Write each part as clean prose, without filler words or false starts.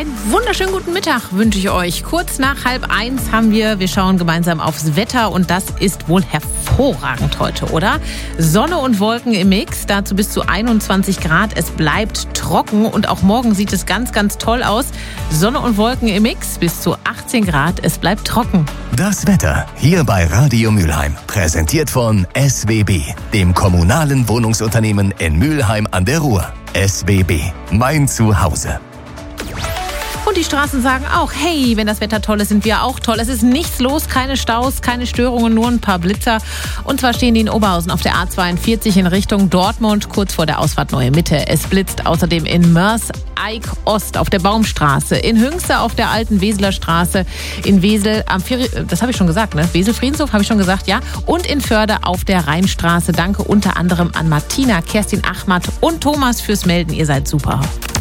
Einen wunderschönen guten Mittag wünsche ich euch. Kurz nach 12:30 wir schauen gemeinsam aufs Wetter und das ist wohl hervorragend heute, oder? Sonne und Wolken im Mix, dazu bis zu 21 Grad. Es bleibt trocken und auch morgen sieht es ganz, ganz toll aus. Sonne und Wolken im Mix, bis zu 18 Grad. Es bleibt trocken. Das Wetter hier bei Radio Mülheim, präsentiert von SWB, dem kommunalen Wohnungsunternehmen in Mülheim an der Ruhr. SWB, mein Zuhause. Und die Straßen sagen auch, hey, wenn das Wetter toll ist, sind wir auch toll. Es ist nichts los, keine Staus, keine Störungen, nur ein paar Blitzer. Und zwar stehen die in Oberhausen auf der A42 in Richtung Dortmund, kurz vor der Ausfahrt Neue Mitte. Es blitzt außerdem in Mörs-Eik Ost auf der Baumstraße, in Hünxe auf der alten Weseler Straße, in Wesel am das habe ich schon gesagt, ne? Wesel-Friedenshof habe ich schon gesagt, ja. Und in Förde auf der Rheinstraße. Danke unter anderem an Martina, Kerstin Achmat und Thomas fürs Melden. Ihr seid super.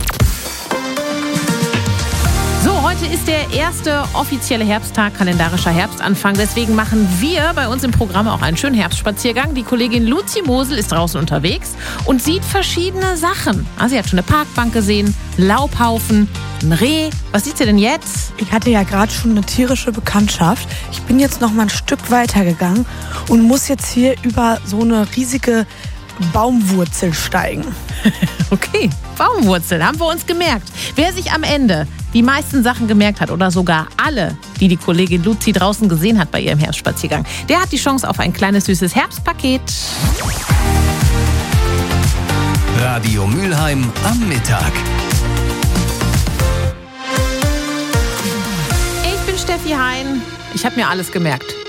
Heute ist der erste offizielle Herbsttag, kalendarischer Herbstanfang. Deswegen machen wir bei uns im Programm auch einen schönen Herbstspaziergang. Die Kollegin Luzi Mosel ist draußen unterwegs und sieht verschiedene Sachen. Sie hat schon eine Parkbank gesehen, Laubhaufen, ein Reh. Was sieht sie denn jetzt? Ich hatte ja gerade schon eine tierische Bekanntschaft. Ich bin jetzt noch mal ein Stück weiter gegangen und muss jetzt hier über so eine riesige Baumwurzel steigen. Okay, Baumwurzel, haben wir uns gemerkt. Wer sich am Ende die meisten Sachen gemerkt hat oder sogar alle, die die Kollegin Luzi draußen gesehen hat bei ihrem Herbstspaziergang, der hat die Chance auf ein kleines süßes Herbstpaket. Radio Mülheim am Mittag. Ich bin Steffi Hein. Ich habe mir alles gemerkt.